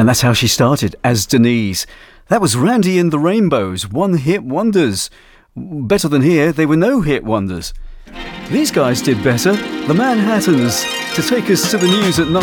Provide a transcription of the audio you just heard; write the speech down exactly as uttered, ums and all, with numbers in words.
And that's how she started, as Denise. That was Randy and the Rainbows, one-hit wonders. Better than here, they were no-hit wonders. These guys did better. The Manhattans, to take us to the news at nine.